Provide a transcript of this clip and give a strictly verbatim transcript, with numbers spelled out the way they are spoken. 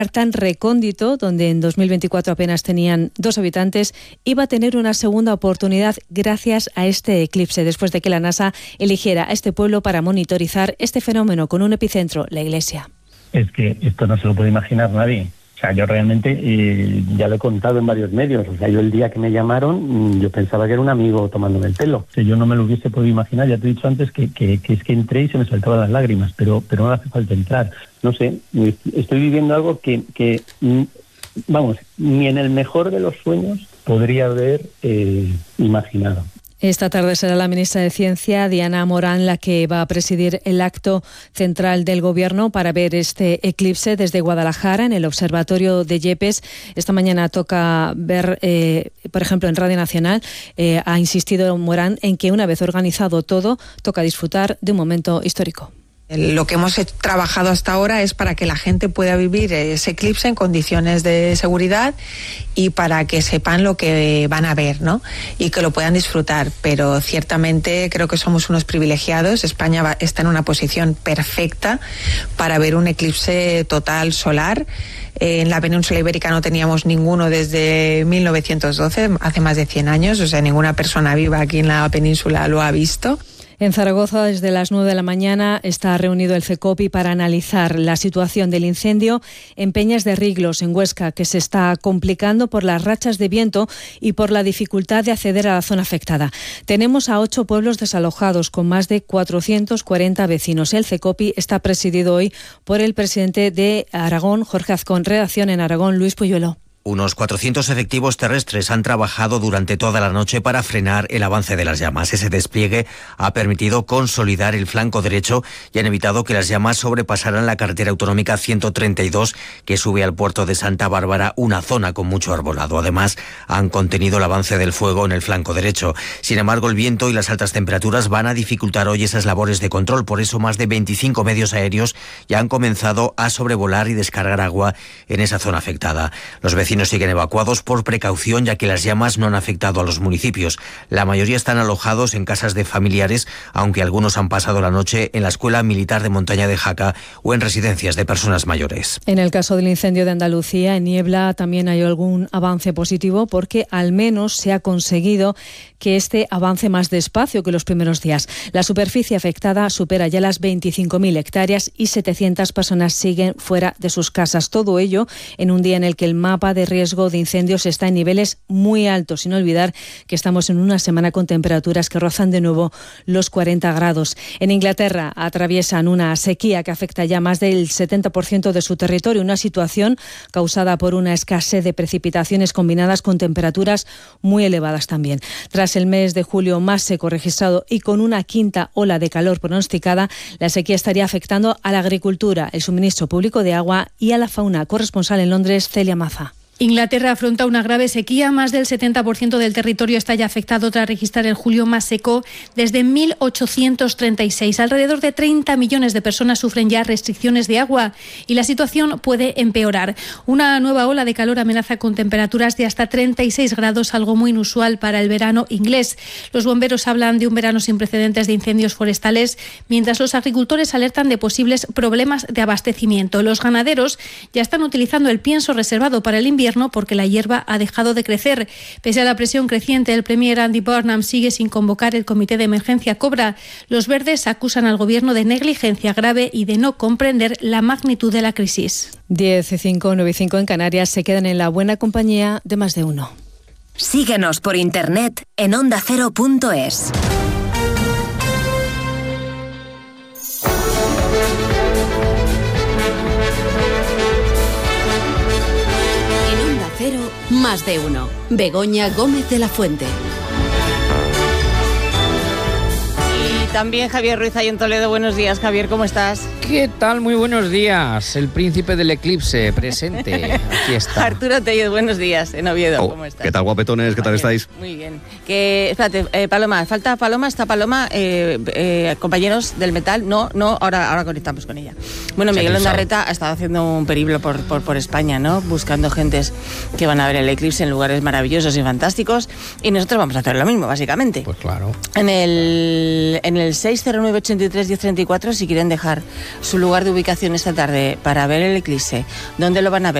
tan recóndito, donde en dos mil veinticuatro apenas tenían dos habitantes, iba a tener una segunda oportunidad gracias a este eclipse, después de que la NASA eligiera a este pueblo para monitorizar este fenómeno con un epicentro, la iglesia. Es que esto no se lo puede imaginar nadie. O sea, yo realmente eh, ya lo he contado en varios medios. O sea, yo el día que me llamaron, yo pensaba que era un amigo tomándome el pelo. O sea, yo no me lo hubiese podido imaginar. Ya te he dicho antes que, que, que es que entré y se me saltaban las lágrimas, pero, pero no hace falta entrar. No sé, estoy viviendo algo que, que vamos, ni en el mejor de los sueños podría haber eh, imaginado. Esta tarde será la ministra de Ciencia, Diana Morán, la que va a presidir el acto central del Gobierno para ver este eclipse desde Guadalajara, en el Observatorio de Yepes. Esta mañana toca ver, eh, por ejemplo, en Radio Nacional, eh, ha insistido Morán en que una vez organizado todo, toca disfrutar de un momento histórico. Lo que hemos trabajado hasta ahora es para que la gente pueda vivir ese eclipse en condiciones de seguridad y para que sepan lo que van a ver, ¿no? Y que lo puedan disfrutar. Pero ciertamente creo que somos unos privilegiados. España va, está en una posición perfecta para ver un eclipse total solar. En la península ibérica no teníamos ninguno desde mil novecientos doce, hace más de cien años. O sea, ninguna persona viva aquí en la península lo ha visto. En Zaragoza, desde las nueve de la mañana, está reunido el CECOPI para analizar la situación del incendio en Peñas de Riglos, en Huesca, que se está complicando por las rachas de viento y por la dificultad de acceder a la zona afectada. Tenemos a ocho pueblos desalojados con más de cuatrocientos cuarenta vecinos. El CECOPI está presidido hoy por el presidente de Aragón, Jorge Azcón. Redacción en Aragón, Luis Puyuelo. Unos cuatrocientos efectivos terrestres han trabajado durante toda la noche para frenar el avance de las llamas. Ese despliegue ha permitido consolidar el flanco derecho y han evitado que las llamas sobrepasaran la carretera autonómica ciento treinta y dos, que sube al puerto de Santa Bárbara, una zona con mucho arbolado. Además, han contenido el avance del fuego en el flanco derecho. Sin embargo, el viento y las altas temperaturas van a dificultar hoy esas labores de control. Por eso, más de veinticinco medios aéreos ya han comenzado a sobrevolar y descargar agua en esa zona afectada. Los vecinos Los vecinos siguen evacuados por precaución, ya que las llamas no han afectado a los municipios. La mayoría están alojados en casas de familiares, aunque algunos han pasado la noche en la Escuela Militar de Montaña de Jaca o en residencias de personas mayores. En el caso del incendio de Andalucía, en Niebla, también hay algún avance positivo, porque al menos se ha conseguido que este avance más despacio que los primeros días. La superficie afectada supera ya las veinticinco mil hectáreas y setecientas personas siguen fuera de sus casas. Todo ello en un día en el que el mapa de riesgo de incendios está en niveles muy altos, sin olvidar que estamos en una semana con temperaturas que rozan de nuevo los cuarenta grados. En Inglaterra atraviesan una sequía que afecta ya más del setenta por ciento de su territorio, una situación causada por una escasez de precipitaciones combinadas con temperaturas muy elevadas también. Tras el mes de julio más seco registrado y con una quinta ola de calor pronosticada, la sequía estaría afectando a la agricultura, el suministro público de agua y a la fauna. Corresponsal en Londres, Celia Maza. Inglaterra afronta una grave sequía. Más del setenta por ciento del territorio está ya afectado tras registrar el julio más seco desde mil ochocientos treinta y seis. Alrededor de treinta millones de personas sufren ya restricciones de agua y la situación puede empeorar. Una nueva ola de calor amenaza con temperaturas de hasta treinta y seis grados, algo muy inusual para el verano inglés. Los bomberos hablan de un verano sin precedentes de incendios forestales, mientras los agricultores alertan de posibles problemas de abastecimiento. Los ganaderos ya están utilizando el pienso reservado para el invierno porque la hierba ha dejado de crecer. Pese a la presión creciente, el premier Andy Burnham sigue sin convocar el comité de emergencia Cobra. Los verdes acusan al gobierno de negligencia grave y de no comprender la magnitud de la crisis. diez y cinco, nueve y cinco en Canarias. Se quedan en la buena compañía de Más de Uno. Síguenos por internet en onda cero punto es. Más de Uno. Begoña Gómez de la Fuente. Y también Javier Ruiz ahí en Toledo. Buenos días, Javier, ¿cómo estás? ¿Qué tal? Muy buenos días. El príncipe del eclipse, presente. Aquí está. Arturo Tellez, buenos días, en Oviedo. Oh, ¿Cómo estás? ¿Qué tal, guapetones? ¿Qué tal estáis? Muy bien. Que, espérate, eh, Paloma, falta Paloma, está Paloma, eh, eh, compañeros del metal. No, no, ahora, ahora conectamos con ella. Bueno, Miguel Ondarreta ha estado haciendo un periplo por, por, por España, ¿no? Buscando gentes que van a ver el eclipse en lugares maravillosos y fantásticos. Y nosotros vamos a hacer lo mismo, básicamente. Pues claro. En el, en el seis cero nueve ochenta y tres diez treinta y cuatro, si quieren dejar su lugar de ubicación esta tarde para ver el eclipse, dónde lo van a ver,